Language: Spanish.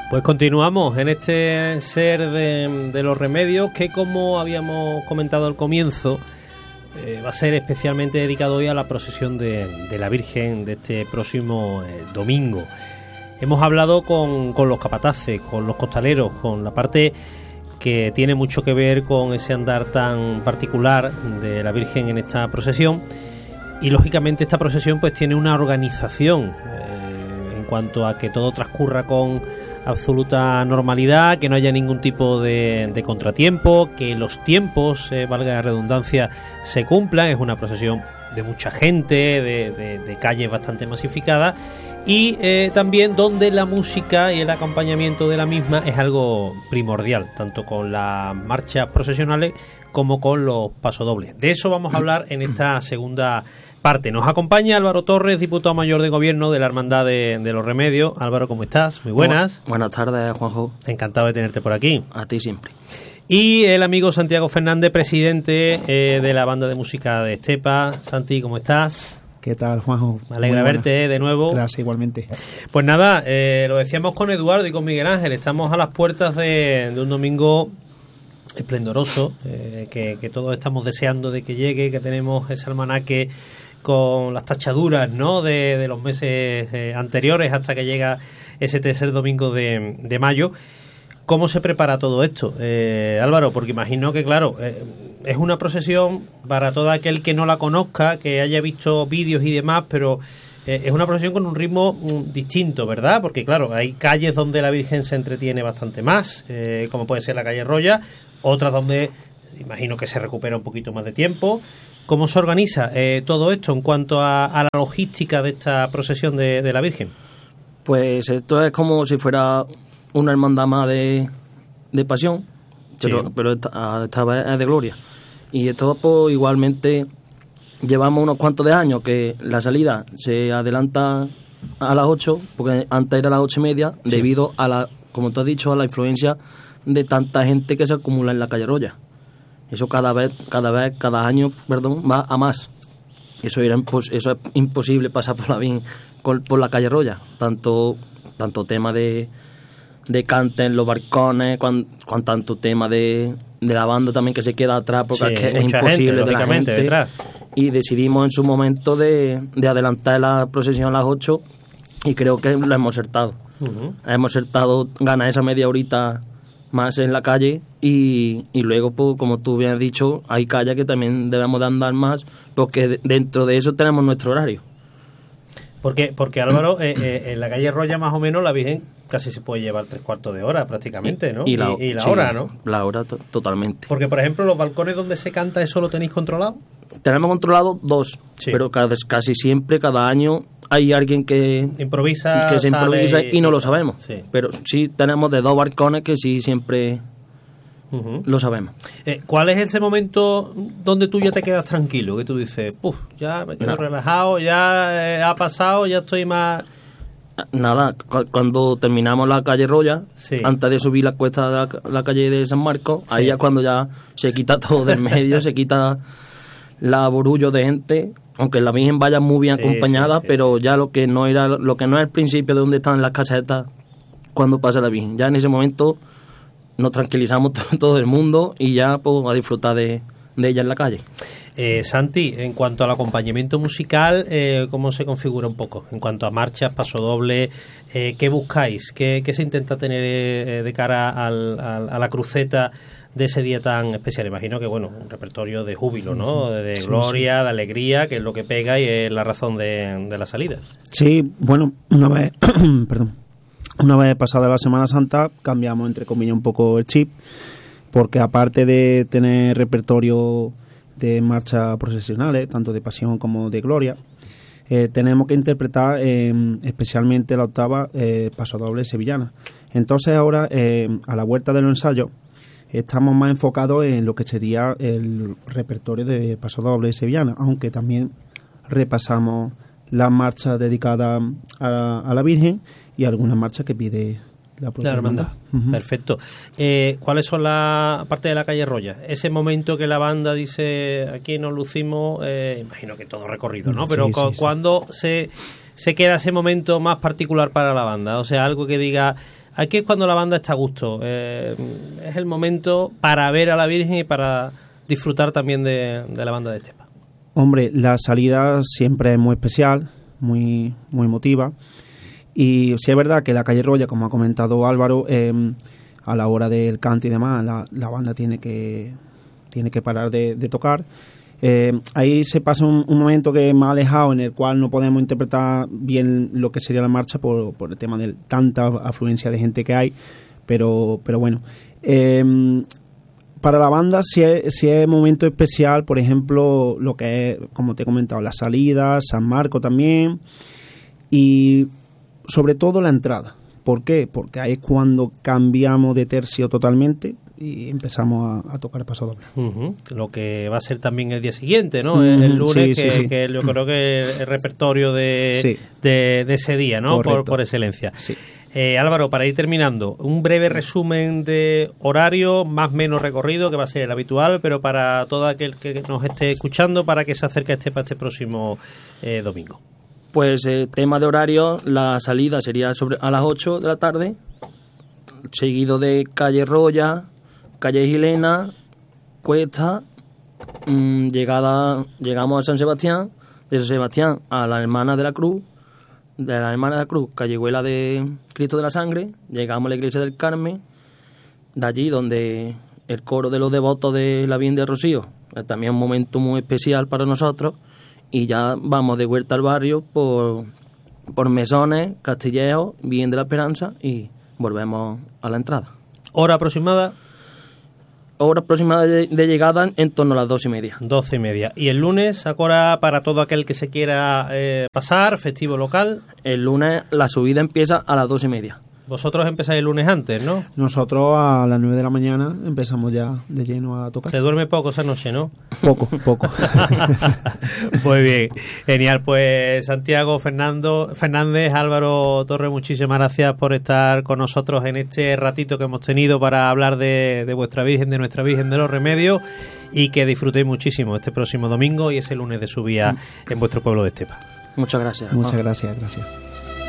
Pues continuamos en este ser de los remedios que, como habíamos comentado al comienzo, va a ser especialmente dedicado hoy a la procesión de la Virgen de este próximo domingo. Hemos hablado con los capataces, con los costaleros, con la parte que tiene mucho que ver con ese andar tan particular de la Virgen en esta procesión, y lógicamente esta procesión pues tiene una organización en cuanto a que todo transcurra con absoluta normalidad, que no haya ningún tipo de contratiempo, que los tiempos, valga la redundancia, se cumplan. Es una procesión de mucha gente, de calles bastante masificadas, y también donde la música y el acompañamiento de la misma es algo primordial, tanto con las marchas procesionales como con los pasodobles. De eso vamos a hablar en esta segunda parte. Nos acompaña Álvaro Torres, diputado mayor de Gobierno de la Hermandad de los Remedios. Álvaro, ¿cómo estás? Muy buenas. Buenas tardes, Juanjo. Encantado de tenerte por aquí. A ti siempre. Y el amigo Santiago Fernández, presidente de la Banda de Música de Estepa. Santi, ¿cómo estás? ¿Qué tal, Juanjo? Me alegra verte de nuevo. Gracias, igualmente. Pues nada, lo decíamos con Eduardo y con Miguel Ángel. Estamos a las puertas de un domingo esplendoroso, que todos estamos deseando de que llegue, que tenemos ese almanaque con las tachaduras, ¿no?, de los meses anteriores hasta que llega ese tercer domingo de mayo. ¿Cómo se prepara todo esto, Álvaro? Porque imagino que, claro, es una procesión para todo aquel que no la conozca, que haya visto vídeos y demás, pero es una procesión con un ritmo distinto, ¿verdad? Porque, claro, hay calles donde la Virgen se entretiene bastante más, como puede ser la calle Roya, otras donde imagino que se recupera un poquito más de tiempo. ¿Cómo se organiza todo esto en cuanto a la logística de esta procesión de la Virgen? Pues esto es como si fuera una hermandad más de pasión, pero esta vez es de gloria. Y esto pues igualmente llevamos unos cuantos de años que la salida se adelanta a las 8, porque antes era a las 8:30, sí, debido a la, como tú has dicho, a la influencia de tanta gente que se acumula en la calle Roya. Eso cada año, va a más. Eso es imposible pasar por la calle Roya. Tanto tema de cante en los balcones, con tanto tema de la banda también que se queda atrás, porque sí, es imposible de la gente detrás. Y decidimos en su momento de adelantar la procesión a las 8, y creo que lo hemos acertado. Uh-huh. Hemos acertado ganar esa media horita más en la calle, y luego, pues, como tú bien has dicho, hay calles que también debemos de andar más, porque dentro de eso tenemos nuestro horario. Porque Álvaro, en la calle Roya más o menos la Virgen casi se puede llevar 3/4 de hora prácticamente, ¿no? Y la sí, hora, ¿no? La hora totalmente. Porque, por ejemplo, los balcones donde se canta, ¿eso lo tenéis controlado? Tenemos controlado 2, sí, pero casi siempre, cada año, hay alguien que se improvisa y no lo sabemos. Sí. Pero sí tenemos de 2 balcones que sí siempre lo sabemos. ¿Cuál es ese momento donde tú ya te quedas tranquilo? Que tú dices, ya me quedo relajado, ya ha pasado, ya estoy más... Nada, cuando terminamos la calle Roya, sí, antes de subir la cuesta de la calle de San Marcos, sí, ahí ya cuando ya se quita todo del medio, se quita la borullo de gente, aunque la Virgen vaya muy bien acompañada, pero ya lo que no es el principio de donde están las casetas cuando pasa la Virgen. Ya en ese momento nos tranquilizamos todo el mundo y ya, pues, a disfrutar de ella en la calle. Santi, en cuanto al acompañamiento musical, ¿cómo se configura un poco? En cuanto a marchas, pasodoble, ¿qué buscáis? ¿Qué se intenta tener de cara a la cruceta de ese día tan especial? Imagino que, bueno, un repertorio de júbilo, ¿no? De gloria, de alegría, que es lo que pega y es la razón de la salida. Sí, bueno, una vez pasada la Semana Santa cambiamos, entre comillas, un poco el chip, porque aparte de tener repertorio de marchas procesionales, tanto de pasión como de gloria, tenemos que interpretar especialmente la octava pasodoble sevillana. Entonces ahora, a la vuelta de los ensayos, estamos más enfocados en lo que sería el repertorio de pasodoble sevillana, aunque también repasamos las marchas dedicadas a la Virgen y algunas marchas que pide la propia hermandad. Uh-huh. Perfecto. ¿Cuáles son la parte de la calle Roya? Ese momento que la banda dice, aquí nos lucimos, imagino que todo recorrido, ¿no? Pero ¿cuándo se queda ese momento más particular para la banda? O sea, algo que diga, Aquí es cuando la banda está a gusto. Es el momento para ver a la Virgen y para disfrutar también de la banda de Estepa. Hombre, la salida siempre es muy especial, muy emotiva. Y sí es verdad que la calle Roya, como ha comentado Álvaro, a la hora del cante y demás, la banda tiene que parar de tocar. Ahí se pasa un momento que es más alejado, en el cual no podemos interpretar bien lo que sería la marcha por el tema de tanta afluencia de gente que hay, pero bueno. Para la banda sí es momento especial, por ejemplo, lo que es, como te he comentado, la salida, San Marco también, y sobre todo la entrada. ¿Por qué? Porque ahí es cuando cambiamos de tercio totalmente y empezamos a tocar paso doble. Lo que va a ser también el día siguiente, ¿no? El lunes, sí. Que yo creo que es el repertorio de ese día, ¿no? Por excelencia. Sí. Álvaro, para ir terminando, un breve resumen de horario, más o menos recorrido, que va a ser el habitual, pero para todo aquel que nos esté escuchando, para que se acerque a este próximo domingo. Pues tema de horario, la salida sería a las 8 de la tarde, seguido de calle Roya, calle Gilena, Cuesta, llegamos a San Sebastián, de San Sebastián a la Hermana de la Cruz, de la Hermana de la Cruz, callejuela de Cristo de la Sangre, llegamos a la Iglesia del Carmen, de allí donde el coro de los devotos de la Virgen del Rocío, también un momento muy especial para nosotros, y ya vamos de vuelta al barrio por Mesones, Castillejo, Virgen de la Esperanza, y volvemos a la entrada. ¿Hora aproximada? Hora aproximada de llegada en torno a las 2:30. 12:30. ¿Y el lunes, ahora para todo aquel que se quiera pasar, festivo local? El lunes la subida empieza a las 2:30. Vosotros empezáis el lunes antes, ¿no? Nosotros a las 9 de la mañana empezamos ya de lleno a tocar. Se duerme poco esa noche, ¿no? Poco. Muy bien, genial. Pues Santiago Fernández, Álvaro Torres, muchísimas gracias por estar con nosotros en este ratito que hemos tenido para hablar de vuestra Virgen, de nuestra Virgen de los Remedios, y que disfrutéis muchísimo este próximo domingo y ese lunes de subida en vuestro pueblo de Estepa. Muchas gracias. Muchas gracias.